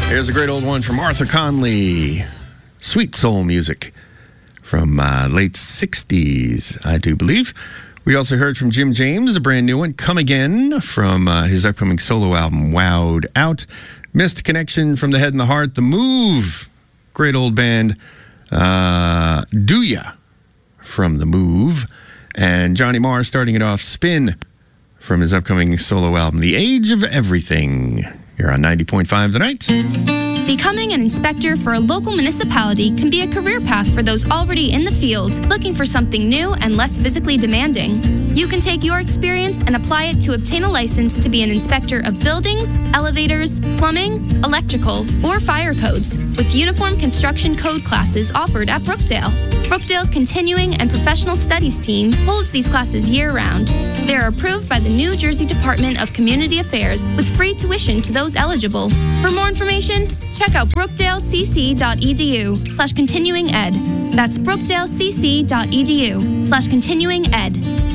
Here's a great old one from Arthur Conley. Sweet soul music from late 60s, I do believe. We also heard from Jim James, a brand new one, Come Again, from his upcoming solo album, Wowed Out. Missed Connection from The Head and the Heart. The Move, great old band. Do Ya from The Move. And Johnny Marr starting it off, Spin, from his upcoming solo album, The Age of Everything. You're on 90.5 tonight. Becoming an inspector for a local municipality can be a career path for those already in the field, looking for something new and less physically demanding. You can take your experience and apply it to obtain a license to be an inspector of buildings, elevators, plumbing, electrical, or fire codes, with uniform construction code classes offered at Brookdale. Brookdale's Continuing and Professional Studies team holds these classes year-round. They are approved by the New Jersey Department of Community Affairs with free tuition to those eligible. For more information, check out brookdalecc.edu/continuinged. That's brookdalecc.edu/continuinged.